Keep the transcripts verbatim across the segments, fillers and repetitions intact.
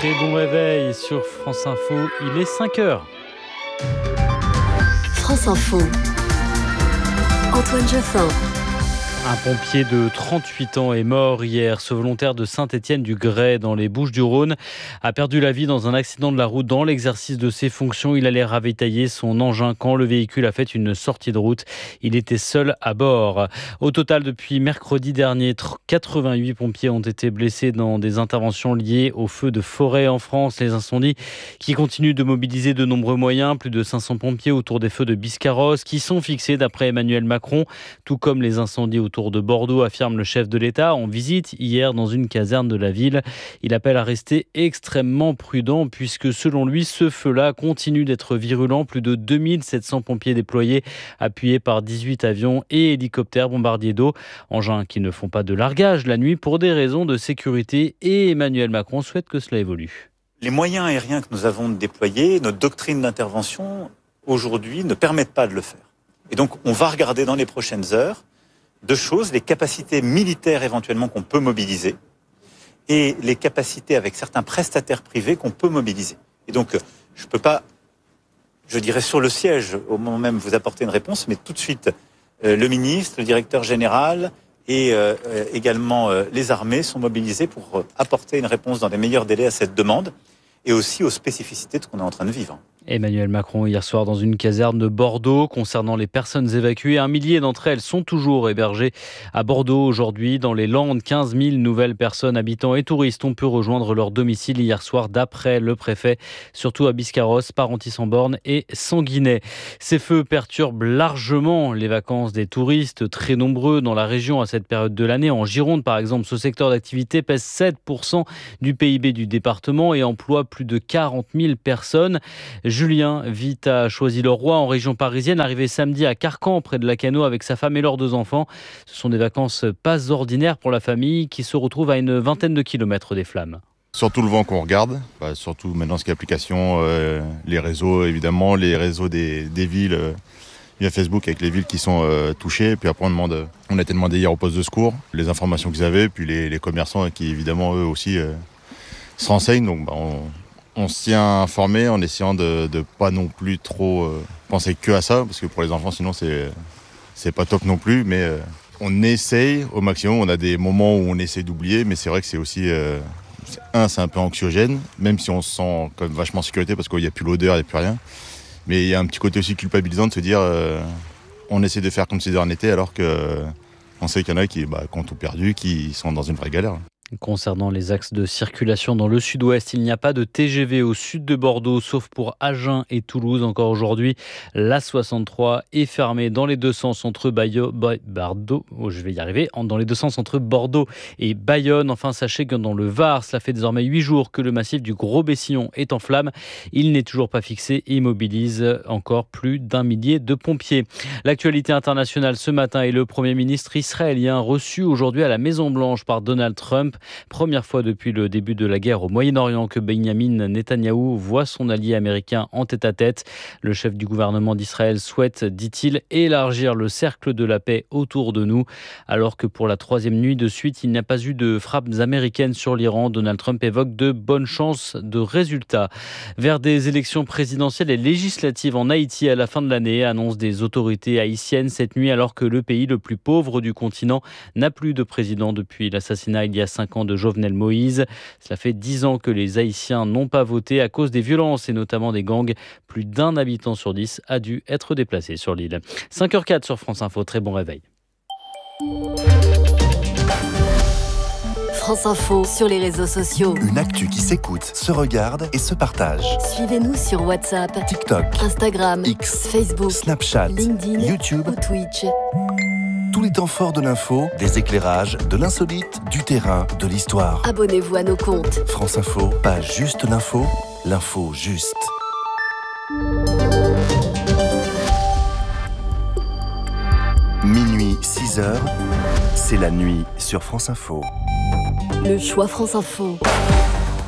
Très bon réveil sur France Info, il est cinq heures. France Info, Antoine Geoffin. Un pompier de trente-huit ans est mort hier. Ce volontaire de Saint-Étienne-du-Grès, dans les Bouches-du-Rhône, a perdu la vie dans un accident de la route. Dans l'exercice de ses fonctions, il allait ravitailler son engin quand le véhicule a fait une sortie de route. Il était seul à bord. Au total, depuis mercredi dernier, quatre-vingt-huit pompiers ont été blessés dans des interventions liées aux feux de forêt en France. Les incendies qui continuent de mobiliser de nombreux moyens. Plus de cinq cents pompiers autour des feux de Biscarrosse qui sont fixés d'après Emmanuel Macron, tout comme les incendies autour de Bordeaux, affirme le chef de l'État en visite hier dans une caserne de la ville. Il appelle à rester extrêmement prudent puisque selon lui, ce feu-là continue d'être virulent. Plus de deux mille sept cents pompiers déployés, appuyés par dix-huit avions et hélicoptères bombardiers d'eau. Engins qui ne font pas de largage la nuit pour des raisons de sécurité, et Emmanuel Macron souhaite que cela évolue. Les moyens aériens que nous avons déployés, notre doctrine d'intervention aujourd'hui ne permettent pas de le faire. Et donc on va regarder dans les prochaines heures deux choses, les capacités militaires éventuellement qu'on peut mobiliser et les capacités avec certains prestataires privés qu'on peut mobiliser. Et donc, je ne peux pas, je dirais sur le siège, au moment même vous apporter une réponse, mais tout de suite, euh, le ministre, le directeur général et euh, également euh, les armées sont mobilisés pour euh, apporter une réponse dans les meilleurs délais à cette demande et aussi aux spécificités de ce qu'on est en train de vivre. Emmanuel Macron hier soir dans une caserne de Bordeaux. Concernant les personnes évacuées, un millier d'entre elles sont toujours hébergées à Bordeaux aujourd'hui. Dans les Landes, quinze mille nouvelles personnes, habitants et touristes ont pu rejoindre leur domicile hier soir d'après le préfet, surtout à Biscarrosse, Parentis-en-Born et Sanguinet. Ces feux perturbent largement les vacances des touristes, très nombreux dans la région à cette période de l'année. En Gironde par exemple, ce secteur d'activité pèse sept pour cent du P I B du département et emploie plus de quarante mille personnes. Julien vit à Choisy-le-Roi en région parisienne, arrivé samedi à Carcan près de Lacanau avec sa femme et leurs deux enfants. Ce sont des vacances pas ordinaires pour la famille qui se retrouve à une vingtaine de kilomètres des flammes. Surtout le vent qu'on regarde, bah, surtout maintenant ce qui est application, euh, les réseaux évidemment, les réseaux des, des villes, euh, via Facebook avec les villes qui sont euh, touchées. Puis après on demande, on a été demandé hier au poste de secours, les informations qu'ils avaient, puis les, les commerçants qui évidemment eux aussi euh, se renseignent. Donc bah, on, on se tient informé en essayant de ne pas non plus trop euh, penser que à ça, parce que pour les enfants sinon c'est, c'est pas top non plus, mais euh, on essaye au maximum. On a des moments où on essaie d'oublier, mais c'est vrai que c'est aussi... Euh, Un, c'est un peu anxiogène, même si on se sent quand même vachement en sécurité parce qu'il n'y a plus l'odeur, il n'y a plus rien. Mais il y a un petit côté aussi culpabilisant de se dire euh, on essaie de faire comme si de rien n'était alors qu'on euh, sait qu'il y en a qui, bah, qui ont tout perdu, qui sont dans une vraie galère. Concernant les axes de circulation dans le sud-ouest, il n'y a pas de T G V au sud de Bordeaux, sauf pour Agen et Toulouse. Encore aujourd'hui, l'A soixante-trois est fermée dans les deux sens entre Bayo, Ba- Bordeaux, oh, je vais y arriver, dans les deux sens entre Bordeaux et Bayonne. Enfin, sachez que dans le Var, cela fait désormais huit jours que le massif du Gros Bessillon est en flammes. Il n'est toujours pas fixé et mobilise encore plus d'un millier de pompiers. L'actualité internationale ce matin est le Premier ministre israélien reçu aujourd'hui à la Maison-Blanche par Donald Trump. Première fois depuis le début de la guerre au Moyen-Orient que Benyamin Netanyahou voit son allié américain en tête-à-tête. Le chef du gouvernement d'Israël souhaite, dit-il, élargir le cercle de la paix autour de nous. Alors que pour la troisième nuit de suite, il n'y a pas eu de frappes américaines sur l'Iran. Donald Trump évoque de bonnes chances de résultats. Vers des élections présidentielles et législatives en Haïti à la fin de l'année, annonce des autorités haïtiennes cette nuit, alors que le pays le plus pauvre du continent n'a plus de président depuis l'assassinat il y a cinq ans de Jovenel Moïse. Cela fait dix ans que les Haïtiens n'ont pas voté à cause des violences et notamment des gangs. Plus d'un habitant sur dix a dû être déplacé sur l'île. cinq heures zéro quatre sur France Info, très bon réveil. France Info sur les réseaux sociaux. Une actu qui s'écoute, se regarde et se partage. Suivez-nous sur WhatsApp, TikTok, Instagram, X, Facebook, Snapchat, LinkedIn, YouTube, ou Twitch. Tous les temps forts de l'info, des éclairages, de l'insolite, du terrain, de l'histoire. Abonnez-vous à nos comptes. France Info, pas juste l'info, l'info juste. Minuit, six heures, c'est la nuit sur France Info. Le choix France Info.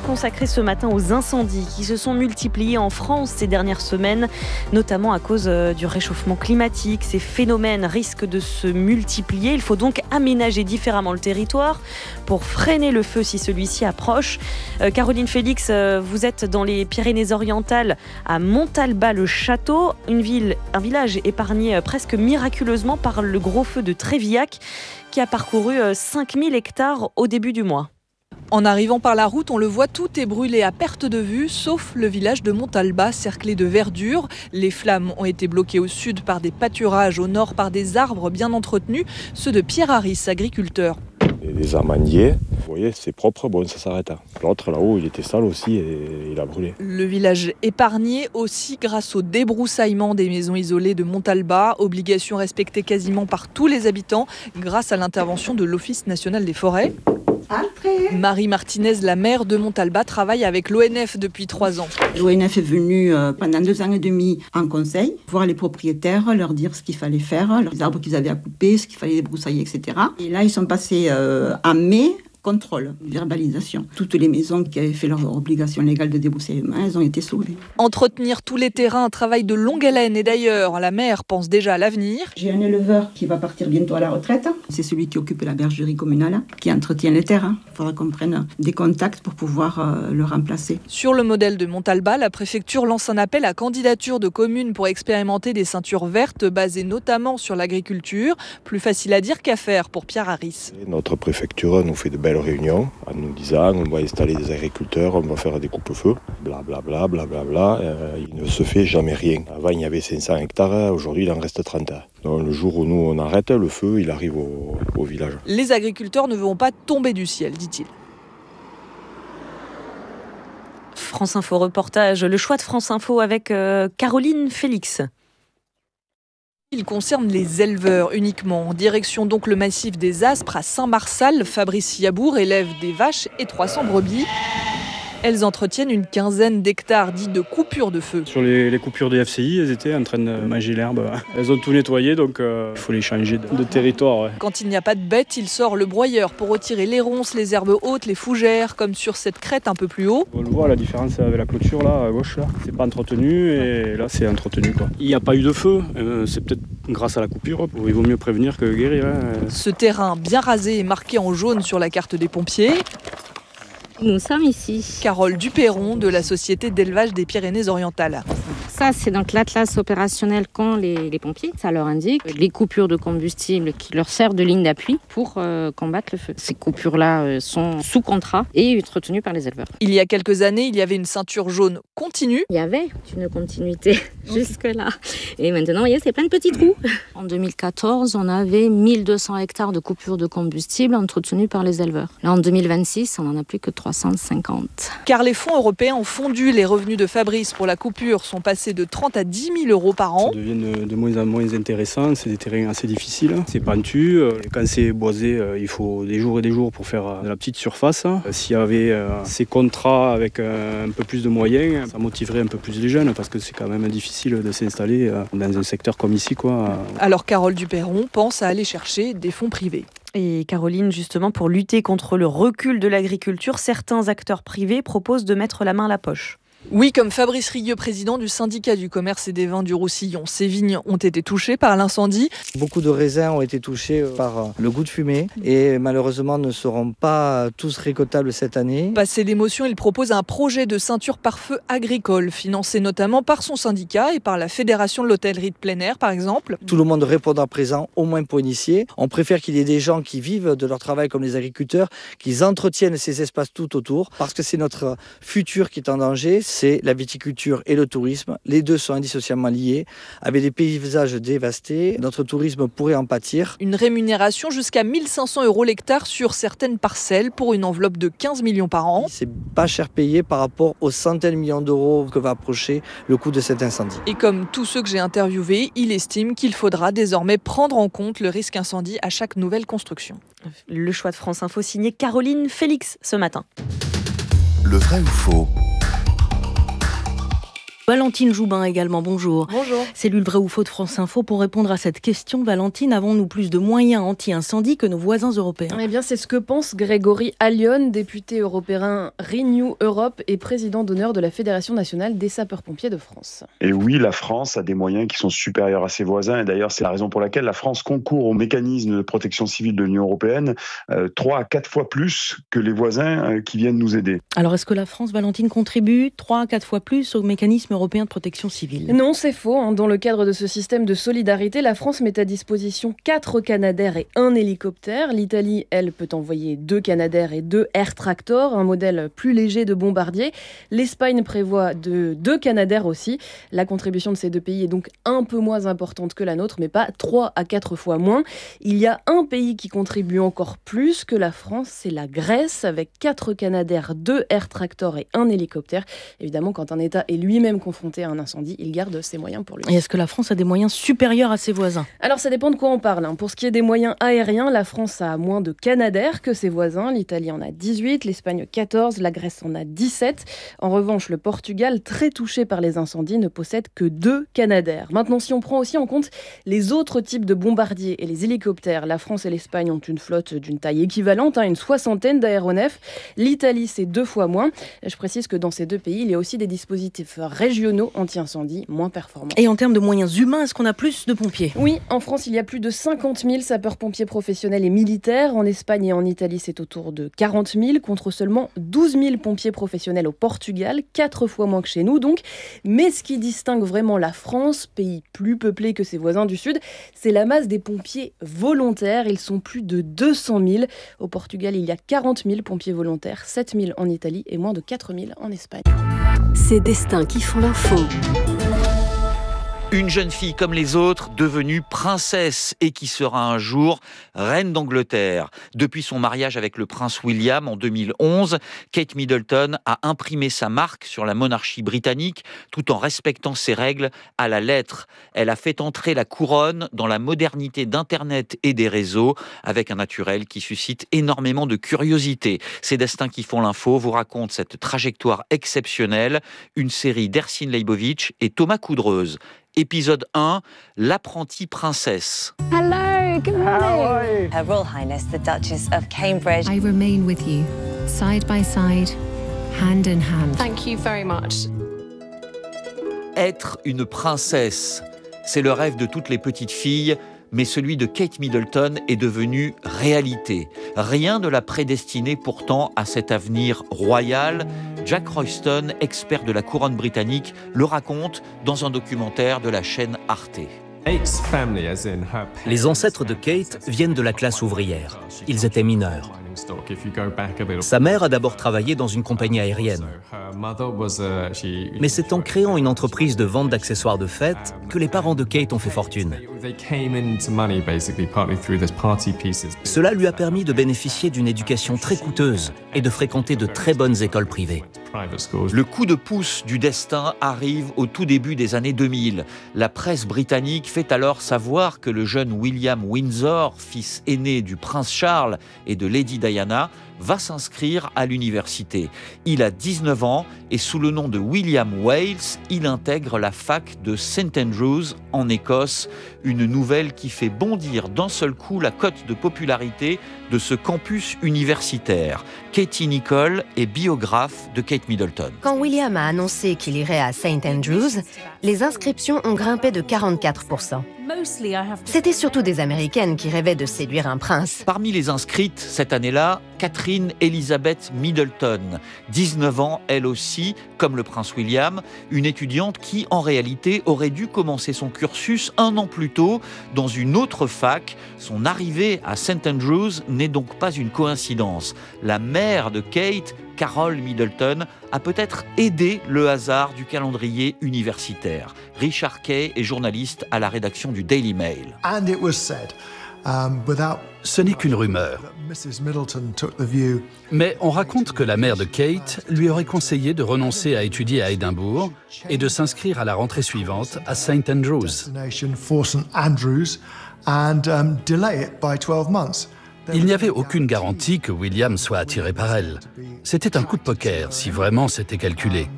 consacré ce matin aux incendies qui se sont multipliés en France ces dernières semaines, notamment à cause du réchauffement climatique. Ces phénomènes risquent de se multiplier. Il faut donc aménager différemment le territoire pour freiner le feu si celui-ci approche. Euh, Caroline Félix, euh, vous êtes dans les Pyrénées-Orientales à Montalbas-le-Château, une ville, un village épargné euh, presque miraculeusement par le gros feu de Trévillac qui a parcouru euh, cinq mille hectares au début du mois. En arrivant par la route, on le voit, tout est brûlé à perte de vue, sauf le village de Montalbas, cerclé de verdure. Les flammes ont été bloquées au sud par des pâturages, au nord par des arbres bien entretenus, ceux de Pierre Harris, agriculteur. Les amandiers, vous voyez, c'est propre, bon, ça s'arrête. L'autre là-haut, il était sale aussi et il a brûlé. Le village épargné aussi grâce au débroussaillement des maisons isolées de Montalbas, obligation respectée quasiment par tous les habitants grâce à l'intervention de l'Office national des forêts. Après. Marie Martinez, la maire de Montalbas, travaille avec l'O N F depuis trois ans. L'O N F est venu euh, pendant deux ans et demi en conseil, voir les propriétaires, leur dire ce qu'il fallait faire, les arbres qu'ils avaient à couper, ce qu'il fallait débroussailler, et cetera. Et là, ils sont passés euh, en mai. Contrôle, verbalisation. Toutes les maisons qui avaient fait leur obligation légale de débroussaillement, elles ont été sauvées. Entretenir tous les terrains, un travail de longue haleine. Et d'ailleurs, la maire pense déjà à l'avenir. J'ai un éleveur qui va partir bientôt à la retraite. C'est celui qui occupe la bergerie communale, qui entretient les terrains. Il faudra qu'on prenne des contacts pour pouvoir euh, le remplacer. Sur le modèle de Montalbas, la préfecture lance un appel à candidature de communes pour expérimenter des ceintures vertes basées notamment sur l'agriculture. Plus facile à dire qu'à faire pour Pierre Harris. Notre préfecture nous fait de belles réunion en nous disant on va installer des agriculteurs, on va faire des coupes-feux, blablabla, blablabla. Euh, il ne se fait jamais rien. Avant il y avait cinq cents hectares, aujourd'hui il en reste trente. Donc, le jour où nous on arrête, le feu il arrive au, au village. Les agriculteurs ne vont pas tomber du ciel, dit-il. France Info reportage, le choix de France Info avec euh, Caroline Félix. Il concerne les éleveurs uniquement. En direction donc le massif des Aspres à Saint-Marçal, Fabrice Yabour élève des vaches et trois cents brebis. Elles entretiennent une quinzaine d'hectares dits de coupures de feu. Sur les, les coupures des F C I, elles étaient en train de manger l'herbe. Elles ont tout nettoyé, donc euh, il faut les changer de, de territoire. Ouais. Quand il n'y a pas de bêtes, il sort le broyeur pour retirer les ronces, les herbes hautes, les fougères, comme sur cette crête un peu plus haut. On le voit, la différence avec la clôture là, à gauche, là. C'est pas entretenu et là c'est entretenu, quoi. Il n'y a pas eu de feu, euh, c'est peut-être grâce à la coupure. Il vaut mieux prévenir que guérir. Hein. Ce terrain bien rasé est marqué en jaune sur la carte des pompiers. Nous sommes ici. Carole Duperron de la Société d'élevage des Pyrénées-Orientales. Ça, c'est donc l'atlas opérationnel qu'ont les, les pompiers. Ça leur indique les coupures de combustible qui leur servent de ligne d'appui pour euh, combattre le feu. Ces coupures-là euh, sont sous contrat et entretenues par les éleveurs. Il y a quelques années, il y avait une ceinture jaune continue. Il y avait une continuité jusque-là. Et maintenant, vous voyez, c'est plein de petits trous. En deux mille quatorze, on avait mille deux cents hectares de coupures de combustible entretenus par les éleveurs. Là, en deux mille vingt-six, on n'en a plus que trois cent cinquante. Car les fonds européens ont fondu. Les revenus de Fabrice pour la coupure sont passés de trente à dix mille euros par an. Ça devient de, de moins en moins intéressant. C'est des terrains assez difficiles. C'est pentu. Quand c'est boisé, il faut des jours et des jours pour faire de la petite surface. S'il y avait ces contrats avec un peu plus de moyens, ça motiverait un peu plus les jeunes parce que c'est quand même difficile de s'installer dans un secteur comme ici, quoi. Alors Carole Duperron pense à aller chercher des fonds privés. Et Caroline, justement, pour lutter contre le recul de l'agriculture, certains acteurs privés proposent de mettre la main à la poche. Oui, comme Fabrice Rigueux, président du syndicat du commerce et des vins du Roussillon. Ces vignes ont été touchées par l'incendie. Beaucoup de raisins ont été touchés par le goût de fumée et malheureusement ne seront pas tous récoltables cette année. Passé l'émotion, il propose un projet de ceinture pare-feu agricole, financé notamment par son syndicat et par la Fédération de l'hôtellerie de plein air, par exemple. Tout le monde répondra présent, au moins pour initier. On préfère qu'il y ait des gens qui vivent de leur travail comme les agriculteurs, qu'ils entretiennent ces espaces tout autour, parce que c'est notre futur qui est en danger. C'est la viticulture et le tourisme. Les deux sont indissociablement liés. Avec des paysages dévastés, notre tourisme pourrait en pâtir. Une rémunération jusqu'à mille cinq cents euros l'hectare sur certaines parcelles pour une enveloppe de quinze millions par an. C'est pas cher payé par rapport aux centaines de millions d'euros que va approcher le coût de cet incendie. Et comme tous ceux que j'ai interviewés, il estime qu'il faudra désormais prendre en compte le risque incendie à chaque nouvelle construction. Le choix de France Info signé Caroline Félix ce matin. Le vrai ou faux ? Valentine Joubin également, bonjour. Bonjour. Cellule Vrai ou Faux de France Info. Pour répondre à cette question, Valentine, avons-nous plus de moyens anti-incendie que nos voisins européens ? Eh bien, c'est ce que pense Grégory Allione, député européen Renew Europe et président d'honneur de la Fédération nationale des sapeurs-pompiers de France. Et oui, la France a des moyens qui sont supérieurs à ses voisins. Et d'ailleurs, c'est la raison pour laquelle la France concourt au mécanisme de protection civile de l'Union européenne euh, trois à quatre fois plus que les voisins euh, qui viennent nous aider. Alors, est-ce que la France, Valentine, contribue trois à quatre fois plus au mécanisme européen de protection civile ? Non, c'est faux. Dans le cadre de ce système de solidarité, la France met à disposition quatre Canadair et un hélicoptère. L'Italie, elle, peut envoyer deux Canadair et deux Air Tractor, un modèle plus léger de bombardier. L'Espagne prévoit de deux Canadair aussi. La contribution de ces deux pays est donc un peu moins importante que la nôtre, mais pas trois à quatre fois moins. Il y a un pays qui contribue encore plus que la France, c'est la Grèce, avec quatre Canadair, deux Air Tractor et un hélicoptère. Évidemment, quand un État est lui-même confronté à un incendie, il garde ses moyens pour lui. Et est-ce que la France a des moyens supérieurs à ses voisins ? Alors ça dépend de quoi on parle. Hein. Pour ce qui est des moyens aériens, la France a moins de Canadair que ses voisins. L'Italie en a dix-huit, l'Espagne quatorze, la Grèce en a dix-sept. En revanche, le Portugal, très touché par les incendies, ne possède que deux Canadair. Maintenant, si on prend aussi en compte les autres types de bombardiers et les hélicoptères, la France et l'Espagne ont une flotte d'une taille équivalente, hein, une soixantaine d'aéronefs. L'Italie, c'est deux fois moins. Je précise que dans ces deux pays, il y a aussi des dispositifs régionaux anti-incendie moins performants. Et en termes de moyens humains, est-ce qu'on a plus de pompiers ? Oui, en France, il y a plus de cinquante mille sapeurs-pompiers professionnels et militaires. En Espagne et en Italie, c'est autour de quarante mille, contre seulement douze mille pompiers professionnels au Portugal, quatre fois moins que chez nous donc. Mais ce qui distingue vraiment la France, pays plus peuplé que ses voisins du Sud, c'est la masse des pompiers volontaires. Ils sont plus de deux cent mille. Au Portugal, il y a quarante mille pompiers volontaires, sept mille en Italie et moins de quatre mille en Espagne. Ces destins qui font l'info. Une jeune fille comme les autres, devenue princesse et qui sera un jour reine d'Angleterre. Depuis son mariage avec le prince William en deux mille onze, Kate Middleton a imprimé sa marque sur la monarchie britannique tout en respectant ses règles à la lettre. Elle a fait entrer la couronne dans la modernité d'Internet et des réseaux avec un naturel qui suscite énormément de curiosité. Ces destins qui font l'info vous racontent cette trajectoire exceptionnelle, une série d'Ercine Leibovitch et Thomas Coudreuse. Épisode un, l'apprentie princesse. Hello, good morning. Her Royal Highness, the Duchess of Cambridge. I remain with you, side by side, hand in hand. Thank you very much. Être une princesse, c'est le rêve de toutes les petites filles, mais celui de Kate Middleton est devenu réalité. Rien ne l'a prédestinée pourtant à cet avenir royal. Jack Royston, expert de la couronne britannique, le raconte dans un documentaire de la chaîne Arte. Les ancêtres de Kate viennent de la classe ouvrière. Ils étaient mineurs. Sa mère a d'abord travaillé dans une compagnie aérienne. Mais c'est en créant une entreprise de vente d'accessoires de fête que les parents de Kate ont fait fortune. Cela lui a permis de bénéficier d'une éducation très coûteuse et de fréquenter de très bonnes écoles privées. Le coup de pouce du destin arrive au tout début des années deux mille. La presse britannique fait alors savoir que le jeune William Windsor, fils aîné du prince Charles et de Lady Diana, va s'inscrire à l'université. Il a dix-neuf ans et sous le nom de William Wales, il intègre la fac de Saint Andrews en Écosse, une nouvelle qui fait bondir d'un seul coup la cote de popularité de ce campus universitaire. Katie Nicole est biographe de Kate Middleton. Quand William a annoncé qu'il irait à Saint Andrews, les inscriptions ont grimpé de quarante-quatre pour cent. C'était surtout des Américaines qui rêvaient de séduire un prince. Parmi les inscrites cette année-là, Catherine Elizabeth Middleton, dix-neuf ans, elle aussi, comme le prince William, une étudiante qui, en réalité, aurait dû commencer son cursus un an plus tôt dans une autre fac. Son arrivée à Saint Andrews n'est donc pas une coïncidence. La mère de Kate, Carol Middleton, a peut-être aidé le hasard du calendrier universitaire. Richard Kay est journaliste à la rédaction du Daily Mail. Ce n'est qu'une rumeur. Mais on raconte que la mère de Kate lui aurait conseillé de renoncer à étudier à Édimbourg et de s'inscrire à la rentrée suivante à Saint Andrews. Il n'y avait aucune garantie que William soit attiré par elle. C'était un coup de poker, si vraiment c'était calculé.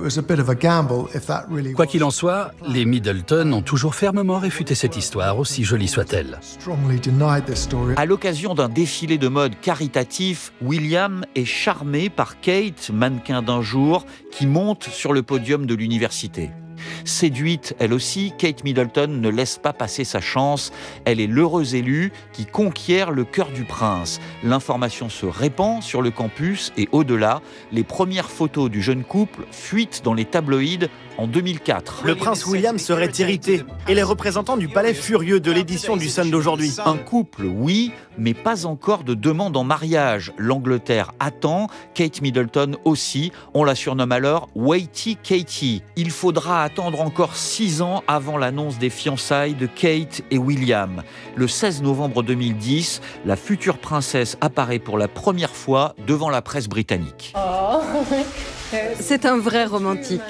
Quoi qu'il en soit, les Middleton ont toujours fermement réfuté cette histoire, aussi jolie soit-elle. À l'occasion d'un défilé de mode caritatif, William est charmé par Kate, mannequin d'un jour, qui monte sur le podium de l'université. Séduite, elle aussi, Kate Middleton ne laisse pas passer sa chance. Elle est l'heureuse élue qui conquiert le cœur du prince. L'information se répand sur le campus et au-delà, les premières photos du jeune couple fuitent dans les tabloïds en deux mille quatre. Le prince William serait irrité et les représentants du palais furieux de l'édition du Sun d'aujourd'hui. Un couple, oui, mais pas encore de demande en mariage. L'Angleterre attend, Kate Middleton aussi. On la surnomme alors Waity Katie. Il faudra attendre encore six ans avant l'annonce des fiançailles de Kate et William. Le seize novembre deux mille dix, la future princesse apparaît pour la première fois devant la presse britannique. C'est un vrai romantique.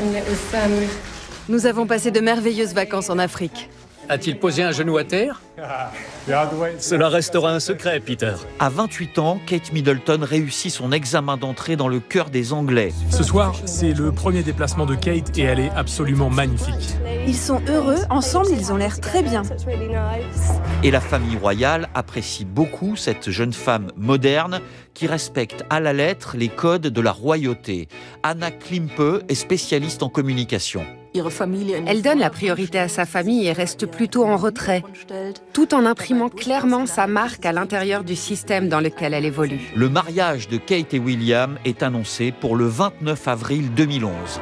Nous avons passé de merveilleuses vacances en Afrique. A-t-il posé un genou à terre? Cela restera un secret, Peter. À vingt-huit ans, Kate Middleton réussit son examen d'entrée dans le cœur des Anglais. Ce soir, c'est le premier déplacement de Kate et elle est absolument magnifique. Ils sont heureux, ensemble ils ont l'air très bien. Et la famille royale apprécie beaucoup cette jeune femme moderne qui respecte à la lettre les codes de la royauté. Anna Klimpe est spécialiste en communication. Elle donne la priorité à sa famille et reste plutôt en retrait, tout en imprimant clairement sa marque à l'intérieur du système dans lequel elle évolue. Le mariage de Kate et William est annoncé pour le vingt-neuf avril deux mille onze.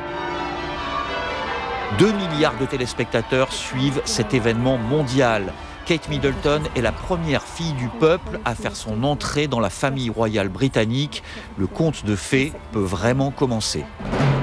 Deux milliards de téléspectateurs suivent cet événement mondial. Kate Middleton est la première fille du peuple à faire son entrée dans la famille royale britannique. Le conte de fées peut vraiment commencer.